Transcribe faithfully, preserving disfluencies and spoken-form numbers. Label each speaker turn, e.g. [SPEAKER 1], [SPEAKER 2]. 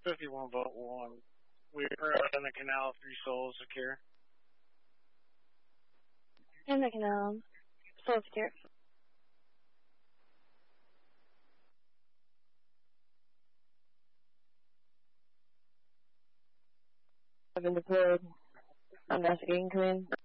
[SPEAKER 1] fifty-one vote one. We were out in the canal, three souls secure.
[SPEAKER 2] In the canal. Soul secure.
[SPEAKER 3] I've been deployed. Investigating command.